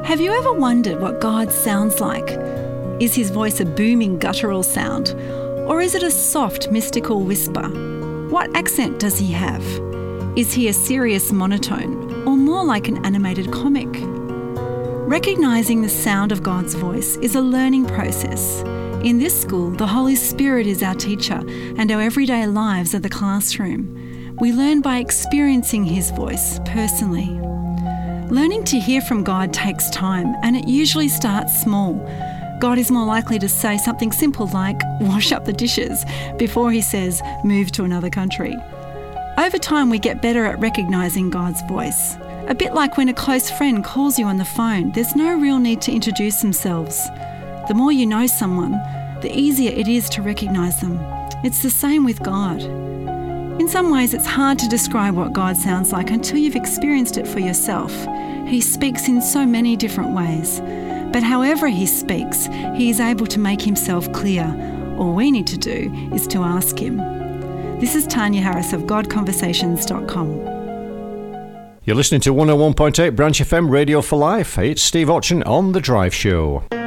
Have you ever wondered what God sounds like? Is his voice a booming guttural sound? Or is it a soft mystical whisper? What accent does he have? Is he a serious monotone or more like an animated comic? Recognising the sound of God's voice is a learning process. In this school, the Holy Spirit is our teacher and our everyday lives are the classroom. We learn by experiencing his voice personally. Learning to hear from God takes time, and it usually starts small. God is more likely to say something simple like, wash up the dishes, before he says, move to another country. Over time, we get better at recognising God's voice. A bit like when a close friend calls you on the phone, there's no real need to introduce themselves. The more you know someone, the easier it is to recognise them. It's the same with God. In some ways, it's hard to describe what God sounds like until you've experienced it for yourself. He speaks in so many different ways. But however he speaks, he is able to make himself clear. All we need to do is to ask him. This is Tanya Harris of GodConversations.com. You're listening to 101.8 Branch FM Radio for Life. It's Steve Otchen on The Drive Show.